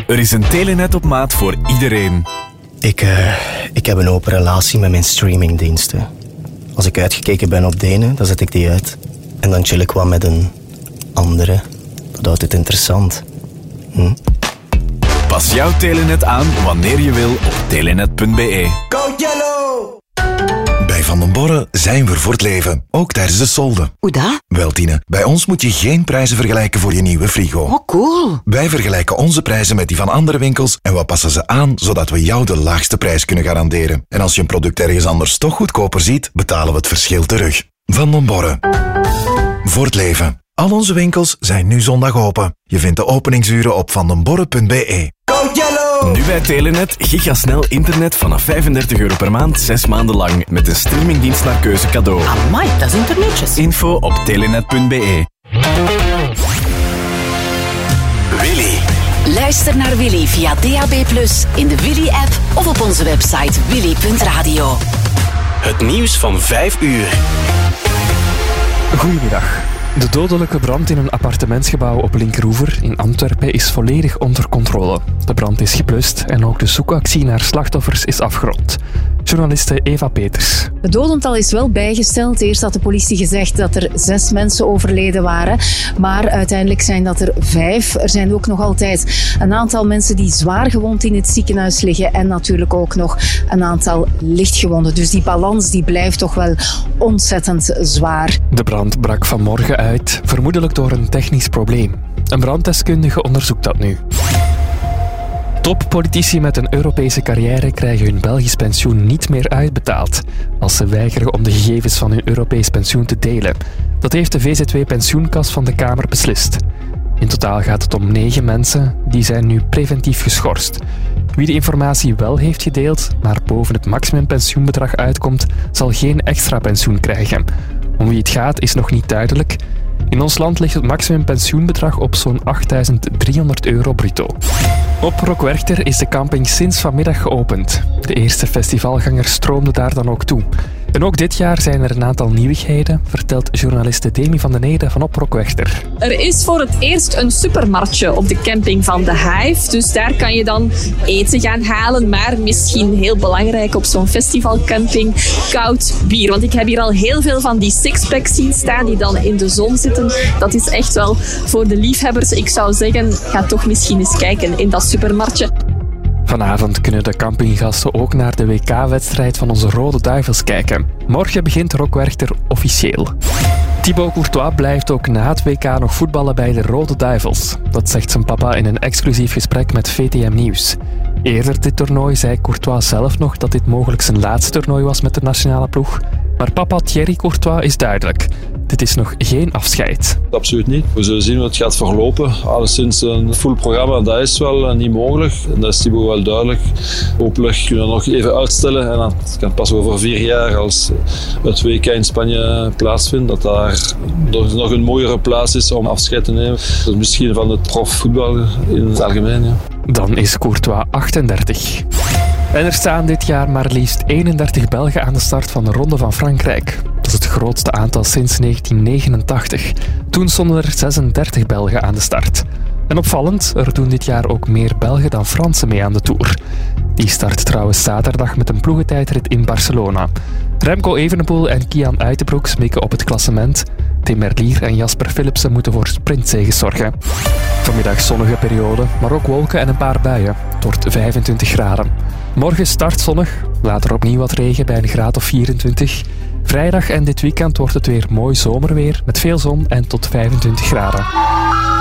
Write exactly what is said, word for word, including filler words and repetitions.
Er is een Telenet op maat voor iedereen. Ik, uh, ik heb een open relatie met mijn streamingdiensten. Als ik uitgekeken ben op de ene, dan zet ik die uit. En dan chill ik wat met een andere. Dat houdt het interessant. Hm? Pas jouw Telenet aan wanneer je wil op telenet punt be. Go Yellow! Bij Van den Borre zijn we voor het leven, ook tijdens de solden. Hoe dat? Wel, Tine, bij ons moet je geen prijzen vergelijken voor je nieuwe frigo. Oh, cool. Wij vergelijken onze prijzen met die van andere winkels en we passen ze aan, zodat we jou de laagste prijs kunnen garanderen. En als je een product ergens anders toch goedkoper ziet, betalen we het verschil terug. Van den Borre. Voor het leven. Al onze winkels zijn nu zondag open. Je vindt de openingsuren op van den borre punt be. Go Yellow! Nu bij Telenet gigasnel internet vanaf vijfendertig euro per maand, zes maanden lang. Met een streamingdienst naar keuze cadeau. Amai, dat is internetjes. Info op telenet punt be. Willy. Luister naar Willy via D A B plus, in de Willy-app of op onze website willy punt radio. Het nieuws van vijf uur. Goedemiddag. De dodelijke brand in een appartementsgebouw op Linkeroever in Antwerpen is volledig onder controle. De brand is geblust en ook de zoekactie naar slachtoffers is afgerond. Journaliste Eva Peters. Het dodental is wel bijgesteld. Eerst had de politie gezegd dat er zes mensen overleden waren. Maar uiteindelijk zijn dat er vijf. Er zijn ook nog altijd een aantal mensen die zwaar gewond in het ziekenhuis liggen. En natuurlijk ook nog een aantal lichtgewonden. Dus die balans die blijft toch wel ontzettend zwaar. De brand brak vanmorgen uit, vermoedelijk door een technisch probleem. Een branddeskundige onderzoekt dat nu. Toppolitici met een Europese carrière krijgen hun Belgisch pensioen niet meer uitbetaald als ze weigeren om de gegevens van hun Europees pensioen te delen. Dat heeft de V Z W-pensioenkas van de Kamer beslist. In totaal gaat het om negen mensen, die zijn nu preventief geschorst. Wie de informatie wel heeft gedeeld, maar boven het maximumpensioenbedrag uitkomt, zal geen extra pensioen krijgen. Om wie het gaat is nog niet duidelijk. In ons land ligt het maximumpensioenbedrag op zo'n achtduizend driehonderd euro bruto. Op Rockwerchter is de camping sinds vanmiddag geopend. De eerste festivalgangers stroomden daar dan ook toe. En ook dit jaar zijn er een aantal nieuwigheden, vertelt journaliste Demi van den Ede van Op Rockwerchter. Er is voor het eerst een supermarktje op de camping van de Hive. Dus daar kan je dan eten gaan halen. Maar misschien heel belangrijk op zo'n festivalcamping, koud bier. Want ik heb hier al heel veel van die sixpacks zien staan die dan in de zon zitten. Dat is echt wel voor de liefhebbers. Ik zou zeggen, ga toch misschien eens kijken in dat supermarktje. Vanavond kunnen de campinggasten ook naar de W K-wedstrijd van onze Rode Duivels kijken. Morgen begint Rockwerchter officieel. Thibaut Courtois blijft ook na het W K nog voetballen bij de Rode Duivels. Dat zegt zijn papa in een exclusief gesprek met V T M Nieuws. Eerder dit toernooi zei Courtois zelf nog dat dit mogelijk zijn laatste toernooi was met de nationale ploeg. Maar papa Thierry Courtois is duidelijk. Dit is nog geen afscheid. Absoluut niet. We zullen zien hoe het gaat verlopen. Alleszins een full programma, dat is wel niet mogelijk. En dat is Thibaut wel duidelijk. Hopelijk kunnen we nog even uitstellen. En dan kan pas over vier jaar, als het W K in Spanje plaatsvindt, dat daar nog een mooiere plaats is om afscheid te nemen. Dus misschien van het profvoetbal in het algemeen. Ja. Dan is Courtois achtendertig. En er staan dit jaar maar liefst eenendertig Belgen aan de start van de Ronde van Frankrijk. Dat is het grootste aantal sinds negentien negenentachtig. Toen stonden er zesendertig Belgen aan de start. En opvallend, er doen dit jaar ook meer Belgen dan Fransen mee aan de Tour. Die start trouwens zaterdag met een ploegentijdrit in Barcelona. Remco Evenepoel en Kian Uitenbroek smikken op het klassement. Tim Merlier en Jasper Philipsen moeten voor sprintzege zorgen. Vanmiddag zonnige periode, maar ook wolken en een paar buien. Het wordt vijfentwintig graden. Morgen start zonnig, later opnieuw wat regen bij een graad of vierentwintig. Vrijdag en dit weekend wordt het weer mooi zomerweer met veel zon en tot vijfentwintig graden.